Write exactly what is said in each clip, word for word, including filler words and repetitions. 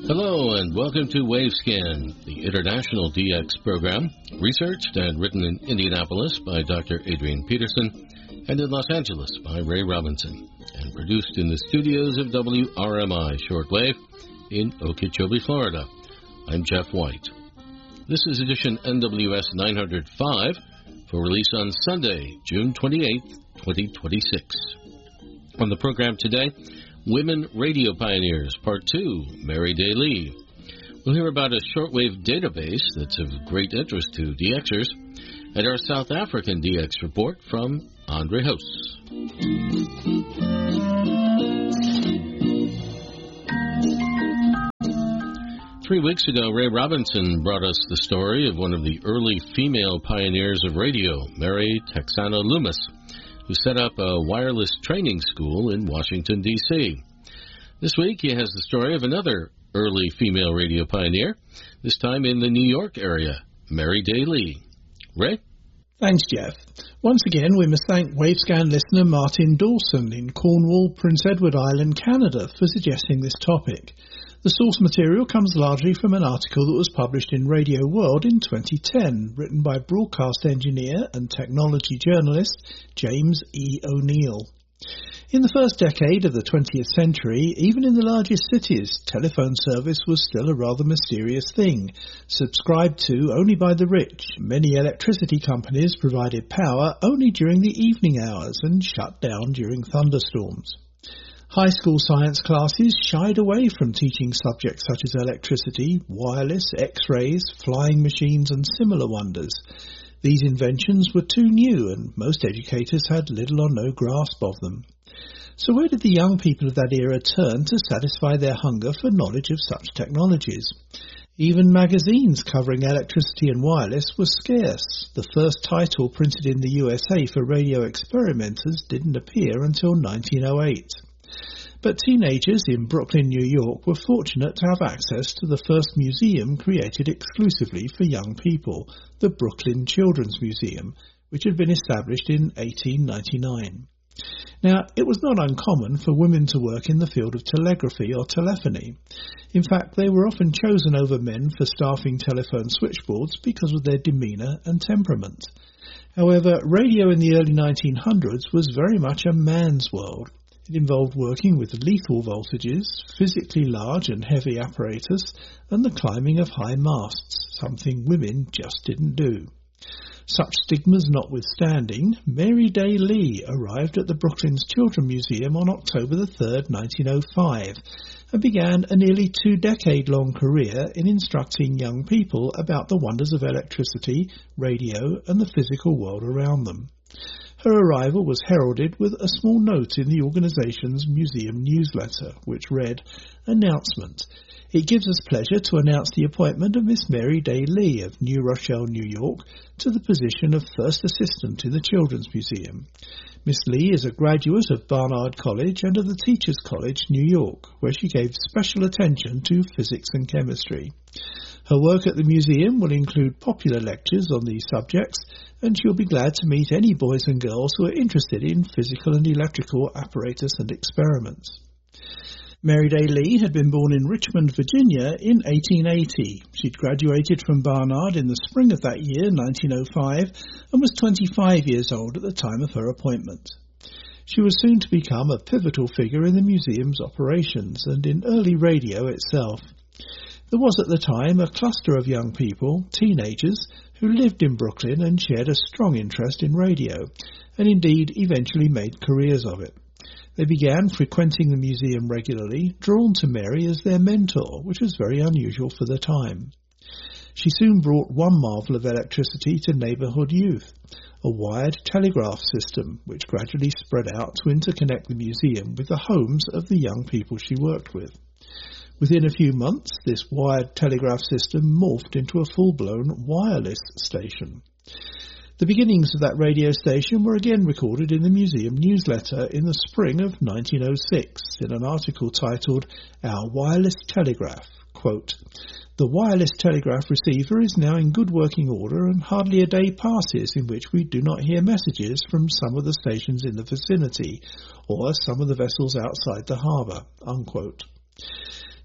Hello and welcome to Wavescan, the international D X program, researched and written in Indianapolis by Doctor Adrian Peterson and in Los Angeles by Ray Robinson, and produced in the studios of W R M I Shortwave in Okeechobee, Florida. I'm Jeff White. This is edition N W S nine oh five for release on Sunday, June twenty-eighth, twenty twenty-six. On the program today, Women Radio Pioneers, Part two, Mary Day Lee. We'll hear about a shortwave database that's of great interest to DXers, and our South African D X report from Andre Hoos. Three weeks ago, Ray Robinson brought us the story of one of the early female pioneers of radio, Mary Texana Loomis, who set up a wireless training school in Washington, D C This week, he has the story of another early female radio pioneer, this time in the New York area, Mary Day Lee. Ray? Thanks, Jeff. Once again, we must thank Wavescan listener Martin Dawson in Cornwall, Prince Edward Island, Canada, for suggesting this topic. The source material comes largely from an article that was published in Radio World in twenty ten, written by broadcast engineer and technology journalist James E. O'Neill. In the first decade of the twentieth century, even in the largest cities, telephone service was still a rather mysterious thing, subscribed to only by the rich. Many electricity companies provided power only during the evening hours and shut down during thunderstorms. High school science classes shied away from teaching subjects such as electricity, wireless, X-rays, flying machines and similar wonders. These inventions were too new and most educators had little or no grasp of them. So where did the young people of that era turn to satisfy their hunger for knowledge of such technologies? Even magazines covering electricity and wireless were scarce. The first title printed in the U S A for radio experimenters didn't appear until nineteen oh eight. But teenagers in Brooklyn, New York were fortunate to have access to the first museum created exclusively for young people, the Brooklyn Children's Museum, which had been established in eighteen ninety-nine. Now, it was not uncommon for women to work in the field of telegraphy or telephony. In fact, they were often chosen over men for staffing telephone switchboards because of their demeanour and temperament. However, radio in the early nineteen hundreds was very much a man's world. It involved working with lethal voltages, physically large and heavy apparatus, and the climbing of high masts, something women just didn't do. Such stigmas notwithstanding, Mary Day Lee arrived at the Brooklyn's Children's Museum on October the third, nineteen oh five, and began a nearly two-decade-long career in instructing young people about the wonders of electricity, radio, and the physical world around them. Her arrival was heralded with a small note in the organization's museum newsletter, which read, "Announcement. It gives us pleasure to announce the appointment of Miss Mary Day Lee of New Rochelle, New York, to the position of First Assistant in the Children's Museum. Miss Lee is a graduate of Barnard College and of the Teachers College, New York, where she gave special attention to physics and chemistry. Her work at the museum will include popular lectures on these subjects, and she'll be glad to meet any boys and girls who are interested in physical and electrical apparatus and experiments." Mary Day Lee had been born in Richmond, Virginia in eighteen eighty. She'd graduated from Barnard in the spring of that year, nineteen oh five, and was twenty-five years old at the time of her appointment. She was soon to become a pivotal figure in the museum's operations and in early radio itself. There was at the time a cluster of young people, teenagers, who lived in Brooklyn and shared a strong interest in radio, and indeed eventually made careers of it. They began frequenting the museum regularly, drawn to Mary as their mentor, which was very unusual for the time. She soon brought one marvel of electricity to neighbourhood youth, a wired telegraph system, which gradually spread out to interconnect the museum with the homes of the young people she worked with. Within a few months, this wired telegraph system morphed into a full-blown wireless station. The beginnings of that radio station were again recorded in the museum newsletter in the spring of nineteen oh six in an article titled "Our Wireless Telegraph." Quote, "The wireless telegraph receiver is now in good working order and hardly a day passes in which we do not hear messages from some of the stations in the vicinity or some of the vessels outside the harbour." Unquote.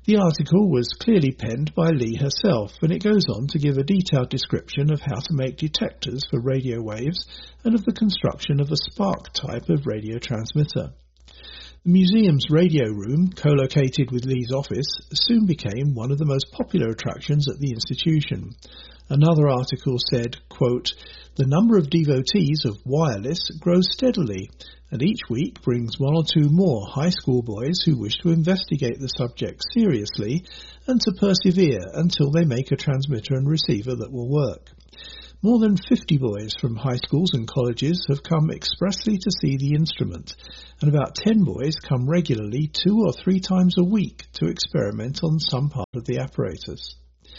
The article was clearly penned by Lee herself, and it goes on to give a detailed description of how to make detectors for radio waves and of the construction of a spark type of radio transmitter. The museum's radio room, co-located with Lee's office, soon became one of the most popular attractions at the institution. Another article said, quote, "The number of devotees of wireless grows steadily, and each week brings one or two more high school boys who wish to investigate the subject seriously and to persevere until they make a transmitter and receiver that will work. More than fifty boys from high schools and colleges have come expressly to see the instrument, and about ten boys come regularly two or three times a week to experiment on some part of the apparatus."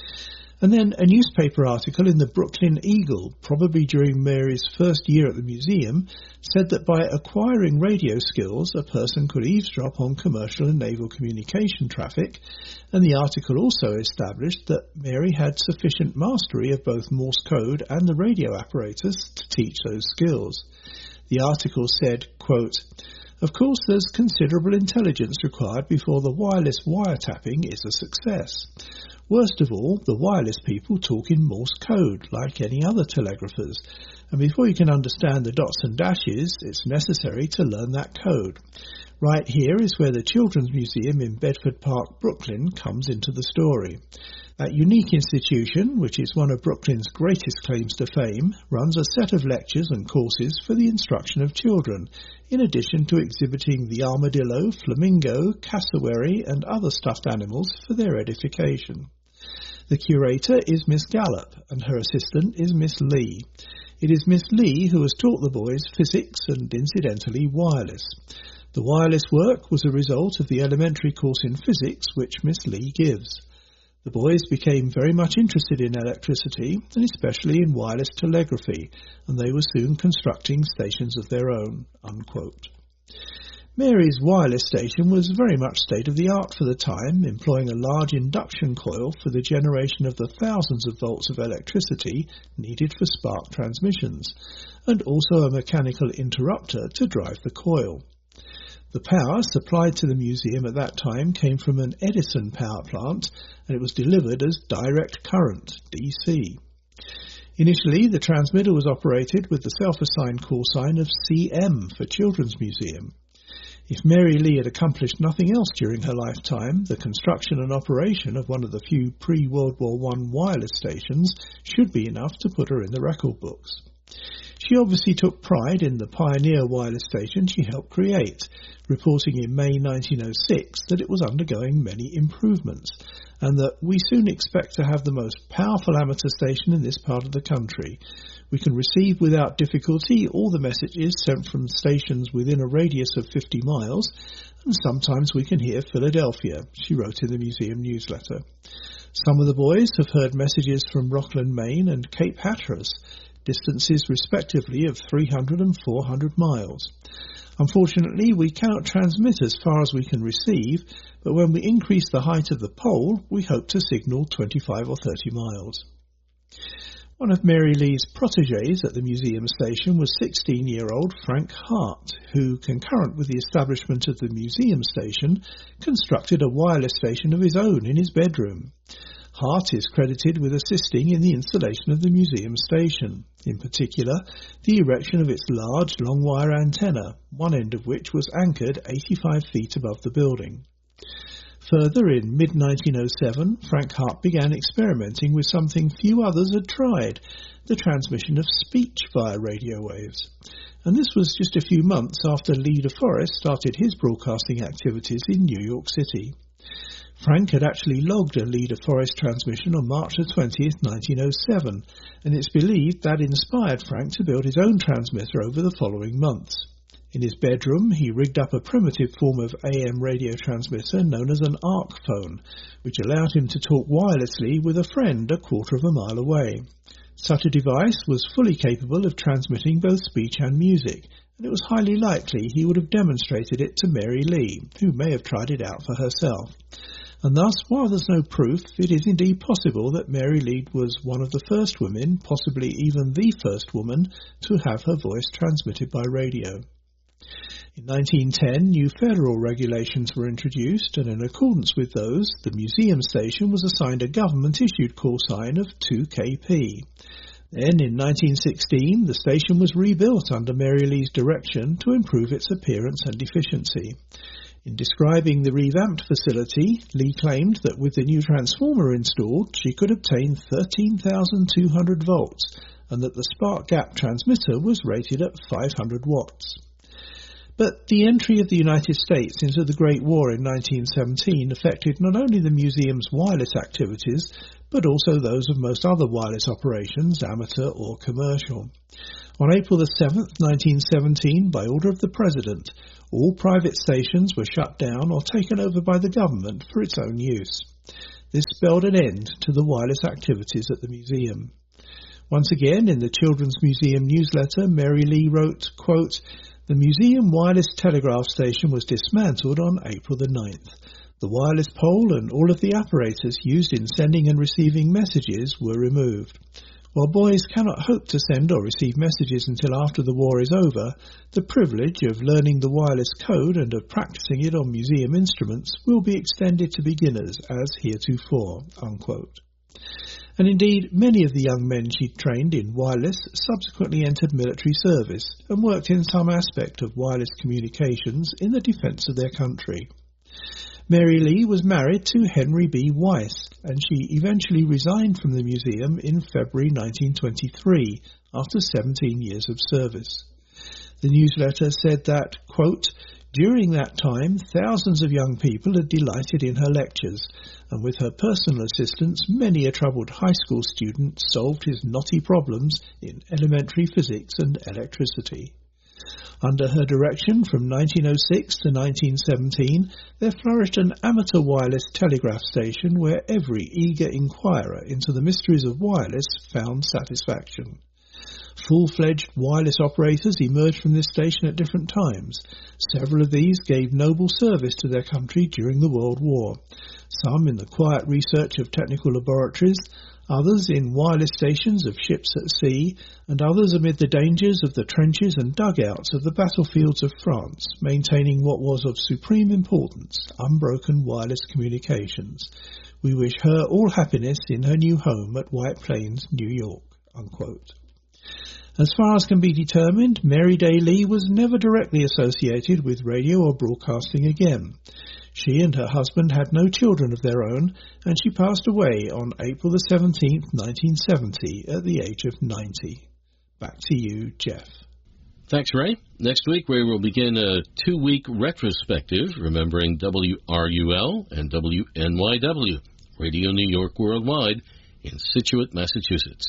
And then a newspaper article in the Brooklyn Eagle, probably during Mary's first year at the museum, said that by acquiring radio skills, a person could eavesdrop on commercial and naval communication traffic, and the article also established that Mary had sufficient mastery of both Morse code and the radio apparatus to teach those skills. The article said, quote, "Of course there's considerable intelligence required before the wireless wiretapping is a success. Worst of all, the wireless people talk in Morse code, like any other telegraphers, and before you can understand the dots and dashes, it's necessary to learn that code. Right here is where the Children's Museum in Bedford Park, Brooklyn, comes into the story. That unique institution, which is one of Brooklyn's greatest claims to fame, runs a set of lectures and courses for the instruction of children, in addition to exhibiting the armadillo, flamingo, cassowary, and other stuffed animals for their edification. The curator is Miss Gallup, and her assistant is Miss Lee. It is Miss Lee who has taught the boys physics and, incidentally, wireless. The wireless work was a result of the elementary course in physics which Miss Lee gives. The boys became very much interested in electricity, and especially in wireless telegraphy, and they were soon constructing stations of their own." Unquote. Mary's wireless station was very much state-of-the-art for the time, employing a large induction coil for the generation of the thousands of volts of electricity needed for spark transmissions, and also a mechanical interrupter to drive the coil. The power supplied to the museum at that time came from an Edison power plant, and it was delivered as direct current, D C. Initially, the transmitter was operated with the self-assigned call sign of C M for Children's Museum. If Mary Lee had accomplished nothing else during her lifetime, the construction and operation of one of the few pre-World War One wireless stations should be enough to put her in the record books. She obviously took pride in the pioneer wireless station she helped create, reporting in May nineteen oh six that it was undergoing many improvements, and that we soon expect to have the most powerful amateur station in this part of the country. We can receive without difficulty all the messages sent from stations within a radius of fifty miles, and sometimes we can hear Philadelphia, she wrote in the museum newsletter. Some of the boys have heard messages from Rockland, Maine and Cape Hatteras, distances respectively of three hundred and four hundred miles. Unfortunately, we cannot transmit as far as we can receive, but when we increase the height of the pole, we hope to signal twenty-five or thirty miles. One of Mary Lee's protégés at the museum station was sixteen-year-old Frank Hart, who, concurrent with the establishment of the museum station, constructed a wireless station of his own in his bedroom. Hart is credited with assisting in the installation of the museum station, in particular the erection of its large long-wire antenna, one end of which was anchored eighty-five feet above the building. Further, in mid nineteen oh seven, Frank Hart began experimenting with something few others had tried, the transmission of speech via radio waves. And this was just a few months after Lee DeForest started his broadcasting activities in New York City. Frank had actually logged a Lee DeForest transmission on March the twentieth, nineteen oh seven, and it's believed that inspired Frank to build his own transmitter over the following months. In his bedroom, he rigged up a primitive form of A M radio transmitter known as an arc phone, which allowed him to talk wirelessly with a friend a quarter of a mile away. Such a device was fully capable of transmitting both speech and music, and it was highly likely he would have demonstrated it to Mary Lee, who may have tried it out for herself. And thus, while there's no proof, it is indeed possible that Mary Lee was one of the first women, possibly even the first woman, to have her voice transmitted by radio. In nineteen ten, new federal regulations were introduced, and in accordance with those, the museum station was assigned a government-issued call sign of two K P. Then, in nineteen sixteen, the station was rebuilt under Mary Lee's direction to improve its appearance and efficiency. In describing the revamped facility, Lee claimed that with the new transformer installed, she could obtain thirteen thousand two hundred volts, and that the spark gap transmitter was rated at five hundred watts. But the entry of the United States into the Great War in nineteen seventeen affected not only the museum's wireless activities, but also those of most other wireless operations, amateur or commercial. On April the seventh, nineteen seventeen, by order of the President, all private stations were shut down or taken over by the government for its own use. This spelled an end to the wireless activities at the museum. Once again, in the Children's Museum newsletter, Mary Lee wrote, quote, "The museum wireless telegraph station was dismantled on April the ninth. The wireless pole and all of the apparatus used in sending and receiving messages were removed. While boys cannot hope to send or receive messages until after the war is over, the privilege of learning the wireless code and of practicing it on museum instruments will be extended to beginners as heretofore." Unquote. And indeed, many of the young men she trained in wireless subsequently entered military service and worked in some aspect of wireless communications in the defence of their country. Mary Lee was married to Henry B. Weiss, and she eventually resigned from the museum in February nineteen twenty-three, after seventeen years of service. The newsletter said that, quote, "During that time, thousands of young people had delighted in her lectures, and with her personal assistance, many a troubled high school student solved his knotty problems in elementary physics and electricity." Under her direction, from nineteen oh six to nineteen seventeen, there flourished an amateur wireless telegraph station where every eager inquirer into the mysteries of wireless found satisfaction. Full-fledged wireless operators emerged from this station at different times. Several of these gave noble service to their country during the World War, some in the quiet research of technical laboratories, others in wireless stations of ships at sea, and others amid the dangers of the trenches and dugouts of the battlefields of France, maintaining what was of supreme importance, unbroken wireless communications. We wish her all happiness in her new home at White Plains, New York. Unquote. As far as can be determined, Mary Day Lee was never directly associated with radio or broadcasting again. She and her husband had no children of their own, and she passed away on April the seventeenth, nineteen seventy, at the age of ninety. Back to you, Jeff. Thanks, Ray. Next week, Ray will begin a two-week retrospective remembering W R U L and W N Y W, Radio New York Worldwide, in Scituate, Massachusetts.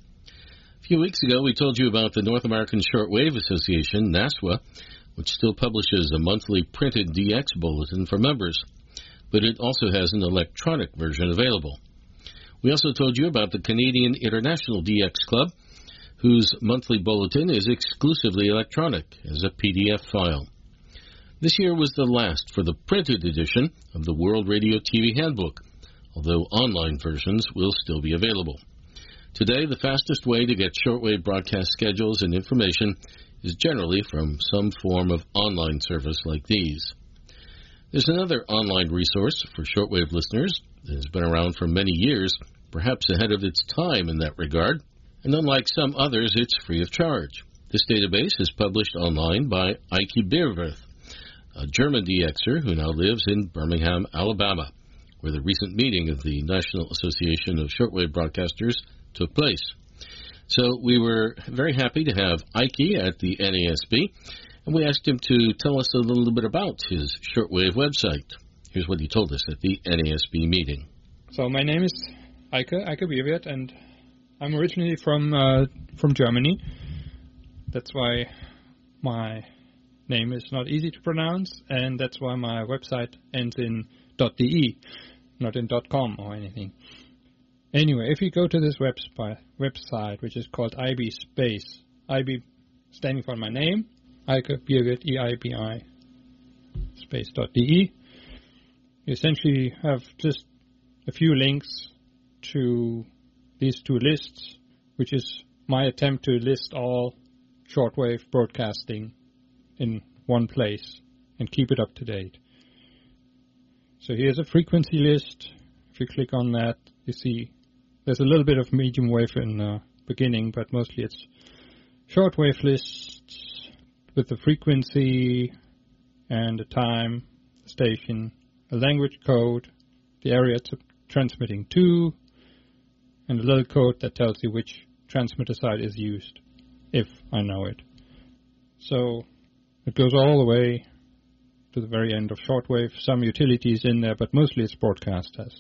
A few weeks ago, we told you about the North American Shortwave Association, NASWA, which still publishes a monthly printed D X bulletin for members, but it also has an electronic version available. We also told you about the Canadian International D X Club, whose monthly bulletin is exclusively electronic as a P D F file. This year was the last for the printed edition of the World Radio T V Handbook, although online versions will still be available. Today, the fastest way to get shortwave broadcast schedules and information is generally from some form of online service like these. There's another online resource for shortwave listeners that has been around for many years, perhaps ahead of its time in that regard, and unlike some others, it's free of charge. This database is published online by Eike Bierwerth, a German DXer who now lives in Birmingham, Alabama, where the recent meeting of the National Association of Shortwave Broadcasters took place. So we were very happy to have Eike at the N A S B, and we asked him to tell us a little bit about his shortwave website. Here's what he told us at the N A S B meeting. So my name is Eike, Eike Bierwerth, and I'm originally from uh, from Germany. That's why my name is not easy to pronounce, and that's why my website ends in .de, not in .com or anything. Anyway, if you go to this web website, which is called I B Space, I B standing for my name, Eike Bierwerth, E I B I, space.de, you essentially have just a few links to these two lists, which is my attempt to list all shortwave broadcasting in one place and keep it up to date. So here's a frequency list. If you click on that, you see there's a little bit of medium wave in the beginning, but mostly it's shortwave lists with the frequency and the time, the station, a language code, the area it's transmitting to, and a little code that tells you which transmitter site is used, if I know it. So it goes all the way to the very end of shortwave, some utilities in there, but mostly it's broadcasters.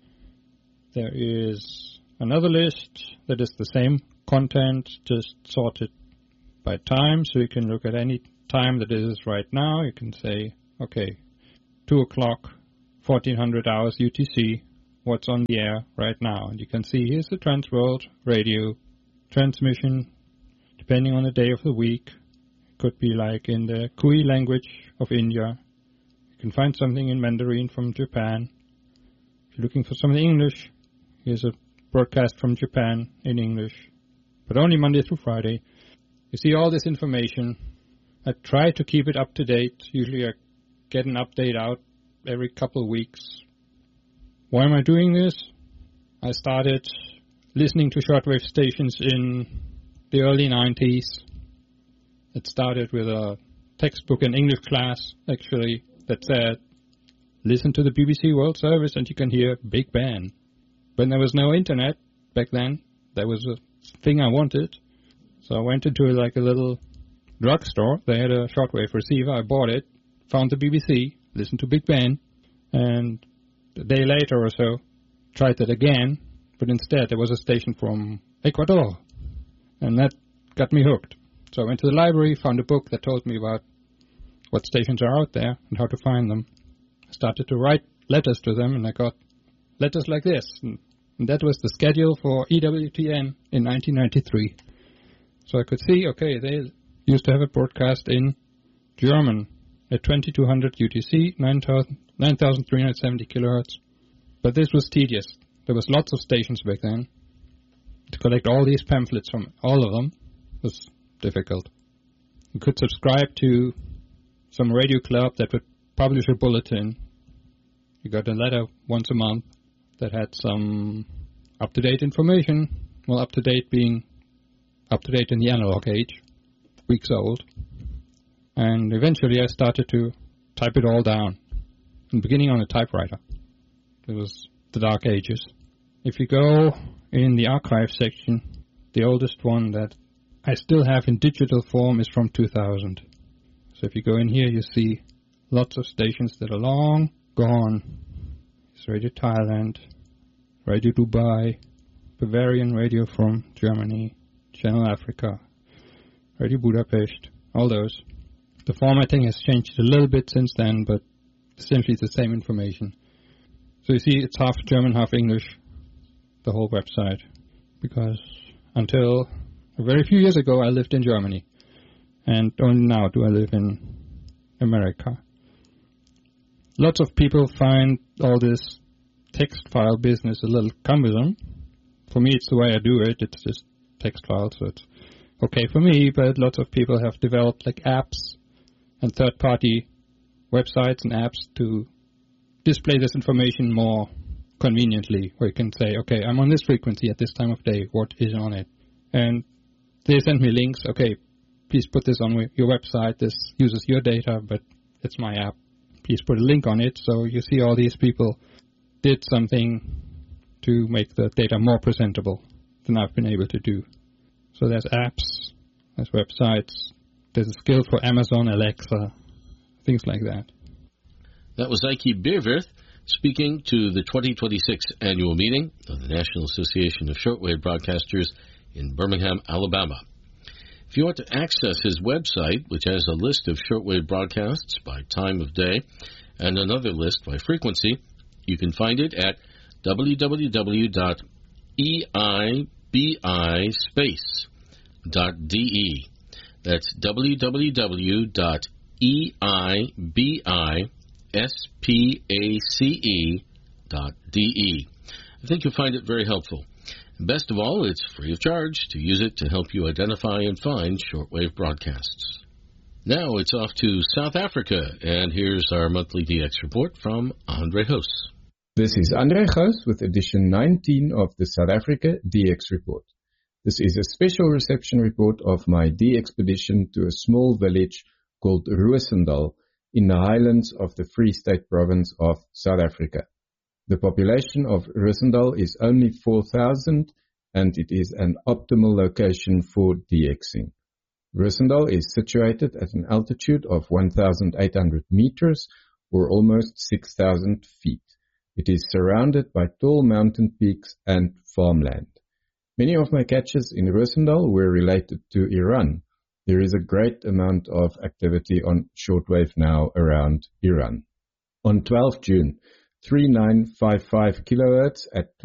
There is another list that is the same content, just sorted by time, so you can look at any time that it is right now. You can say, okay, two o'clock, fourteen hundred hours U T C, what's on the air right now? And you can see here's the Transworld radio transmission, depending on the day of the week. It could be like in the Kui language of India. You can find something in Mandarin from Japan. If you're looking for something English, here's a broadcast from Japan in English, but only Monday through Friday. You see all this information. I try to keep it up to date. Usually I get an update out every couple of weeks. Why am I doing this? I started listening to shortwave stations in the early nineties. It started with a textbook in English class, actually, that said, listen to the B B C World Service and you can hear Big Ben. When there was no internet back then, that was a thing I wanted. So I went into like a little drugstore. They had a shortwave receiver. I bought it, found the B B C, listened to Big Ben, and a day later or so, tried it again, but instead there was a station from Ecuador, and that got me hooked. So I went to the library, found a book that told me about what stations are out there and how to find them. I started to write letters to them, and I got letters like this, and, and that was the schedule for E W T N in nineteen ninety-three. So I could see, okay, they used to have a broadcast in German at twenty-two hundred U T C, nine thousand three hundred seventy kilohertz. But this was tedious. There was lots of stations back then. To collect all these pamphlets from all of them was difficult. You could subscribe to some radio club that would publish a bulletin. You got a letter once a month that had some up-to-date information. Well, up-to-date being up-to-date in the analog age, weeks old. And eventually I started to type it all down, in the beginning on a typewriter. It was the dark ages. If you go in the archive section, the oldest one that I still have in digital form is from two thousand. So if you go in here, you see lots of stations that are long gone. It's Radio Thailand, Radio Dubai, Bavarian Radio from Germany, Channel Africa, Radio Budapest, all those. The formatting has changed a little bit since then, but essentially it's the same information. So you see it's half German, half English, the whole website, because until a very few years ago I lived in Germany, and only now do I live in America. Lots of people find all this text file business a little cumbersome. For me, it's the way I do it. It's just text files, so it's okay for me, but lots of people have developed like apps and third-party websites and apps to display this information more conveniently, where you can say, okay, I'm on this frequency at this time of day, what is on it? And they send me links, okay, please put this on your website, this uses your data, but it's my app. Please put a link on it, so you see all these people did something to make the data more presentable than I've been able to do. So there's apps, there's websites, there's a skill for Amazon, Alexa, things like that. That was Ike Bierwirth speaking to the twenty twenty-six annual meeting of the National Association of Shortwave Broadcasters in Birmingham, Alabama. If you want to access his website, which has a list of shortwave broadcasts by time of day and another list by frequency, you can find it at w w w dot e i b i space dot d e. That's w w w dot e i b i space dot d e. I think you'll find it very helpful. Best of all, it's free of charge to use it to help you identify and find shortwave broadcasts. Now it's off to South Africa, and here's our monthly D X report from Andre Hoos. This is Andre Hoos with edition nineteen of the South Africa D X report. This is a special reception report of my D expedition to a small village called Roosendaal in the highlands of the Free State province of South Africa. The population of Roosendaal is only four thousand, and it is an optimal location for DXing. Roosendaal is situated at an altitude of one thousand eight hundred meters, or almost six thousand feet. It is surrounded by tall mountain peaks and farmland. Many of my catches in Roosendaal were related to Iran. There is a great amount of activity on shortwave now around Iran. On twelfth of June, three nine five five kilohertz at